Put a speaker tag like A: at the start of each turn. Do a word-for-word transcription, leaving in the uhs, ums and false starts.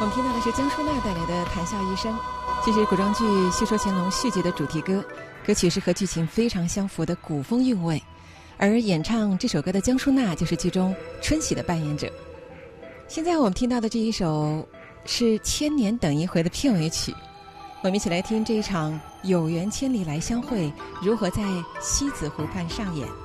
A: 我们听到的是江淑娜带来的《谈笑一生》，这是古装剧《戏说乾隆》续集的主题歌，歌曲是和剧情非常相符的古风韵味，而演唱这首歌的江淑娜就是剧中春喜的扮演者。现在我们听到的这一首是《千年等一回》的片尾曲，我们一起来听这一场有缘千里来相会如何在西子湖畔上演。